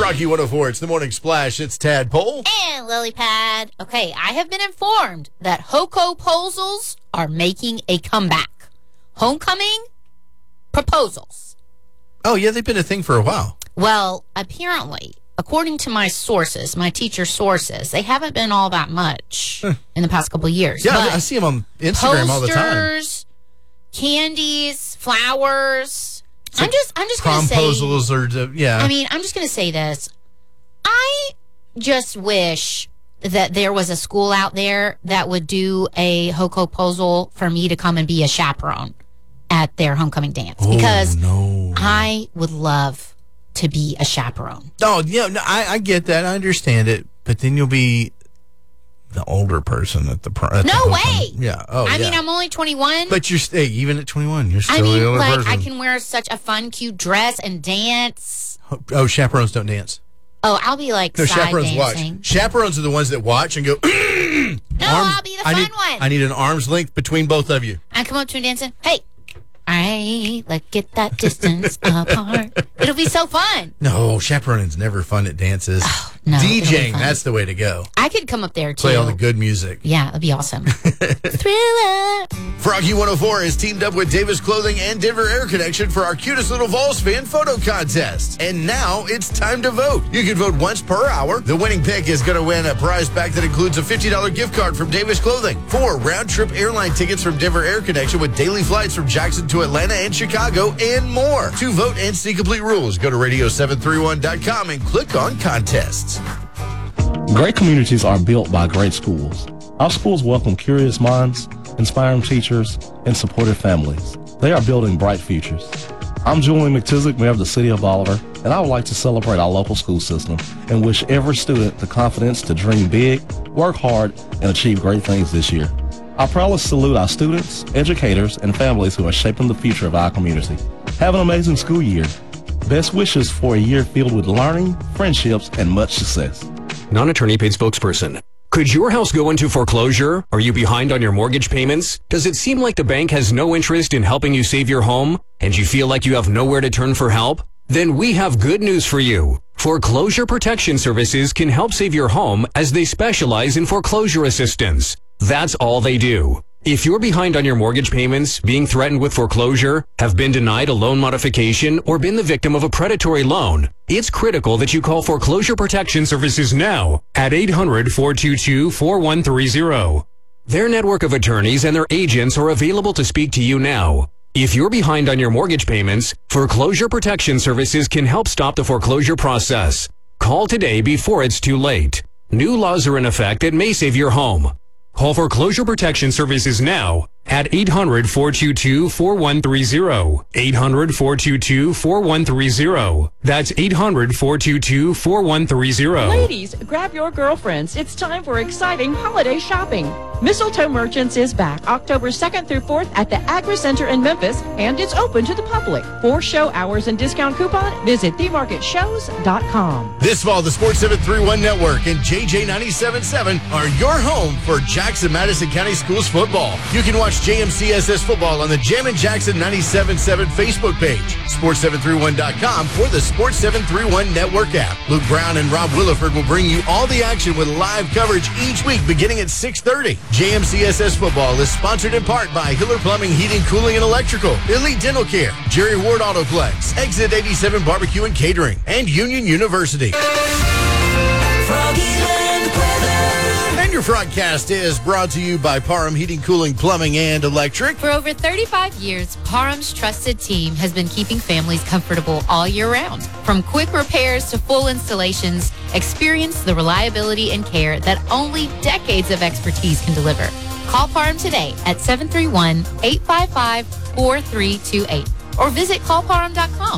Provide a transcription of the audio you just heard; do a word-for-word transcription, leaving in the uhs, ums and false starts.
Froggy one oh four, it's the Morning Splash. It's Tadpole. And Lily Pad. Okay, I have been informed that Hoco-posals are making a comeback. Homecoming proposals. Oh, yeah, they've been a thing for a while. Well, apparently, according to my sources, my teacher sources, they haven't been all that much huh. in the past couple of years. Yeah, I see them on Instagram posters, all the time. Candies, flowers. So I'm just, I'm just going to say. Promposals or, yeah. I mean, I'm just going to say this. I just wish that there was a school out there that would do a Hoco-posal for me to come and be a chaperone at their homecoming dance. Oh, because no. I would love to be a chaperone. Oh, yeah, no, I, I get that. I understand it. But then you'll be the older person at the at no the way. Yeah. Oh, I yeah. mean, I'm only twenty-one. But you're hey, even at twenty-one, you're still I mean, the older like, person. I can wear such a fun, cute dress and dance. Oh, chaperones don't dance. Oh, I'll be like no, side chaperones dancing. watch. Chaperones are the ones that watch and go. No, arm, I'll be the fun I need, one. I need an arm's length between both of you. I come up to him dancing. Hey. All right, let's get that distance apart. It'll be so fun. No, chaperoning's never fun at dances. Oh, no, DJing, that's the way to go. I could come up there, too. Play all the good music. Yeah, it'd be awesome. Thriller. Froggy one oh four is teamed up with Davis Clothing and Denver Air Connection for our cutest little Vols fan photo contest. And now it's time to vote. You can vote once per hour. The winning pick is going to win a prize pack that includes a fifty dollars gift card from Davis Clothing, four round-trip airline tickets from Denver Air Connection with daily flights from Jackson to Atlanta and Chicago, and more. To vote and see complete rules, go to radio seven three one dot com and click on contests. Great communities are built by great schools. Our schools welcome curious minds, inspiring teachers, and supportive families. They are building bright futures. I'm Julian McTizick, Mayor of the City of Bolivar, and I would like to celebrate our local school system and wish every student the confidence to dream big, work hard, and achieve great things this year. I proudly salute our students, educators, and families who are shaping the future of our community. Have an amazing school year. Best wishes for a year filled with learning, friendships, and much success. Non-attorney paid spokesperson. Could your house go into foreclosure? Are you behind on your mortgage payments? Does it seem like the bank has no interest in helping you save your home? And you feel like you have nowhere to turn for help? Then we have good news for you. Foreclosure Protection Services can help save your home as they specialize in foreclosure assistance. That's all they do. If you're behind on your mortgage payments, being threatened with foreclosure, have been denied a loan modification, or been the victim of a predatory loan, it's critical that you call Foreclosure Protection Services now at eight hundred, four two two, four one three zero. Their network of attorneys and their agents are available to speak to you now. If you're behind on your mortgage payments, Foreclosure Protection Services can help stop the foreclosure process. Call today before it's too late. New laws are in effect that may save your home. Call Foreclosure Protection Services now at eight hundred, four two two, four one three zero. eight hundred, four two two, four one three zero. That's eight hundred, four two two, four one three zero. Ladies, grab your girlfriends. It's time for exciting holiday shopping. Mistletoe Merchants is back October second through fourth at the Agri Center in Memphis, and it's open to the public. For show hours and discount coupon, visit the market shows dot com. This fall, the Sports seven three one Network and J J ninety-seven point seven are your home for Jackson-Madison County Schools football. You can watch J M C S S football on the Jammin' Jackson ninety-seven point seven Facebook page, sports seven three one dot com, or the Sports seven three one Network app. Luke Brown and Rob Williford will bring you all the action with live coverage each week beginning at six thirty. J M C S S football is sponsored in part by Hiller Plumbing, Heating, Cooling, and Electrical, Elite Dental Care, Jerry Ward Autoplex, Exit eighty-seven Barbecue and Catering, and Union University. And your broadcast is brought to you by Parham Heating, Cooling, Plumbing, and Electric. For over thirty-five years, Parham's trusted team has been keeping families comfortable all year round. From quick repairs to full installations, experience the reliability and care that only decades of expertise can deliver. Call Parham today at seven three one, eight five five, four three two eight or visit call parham dot com.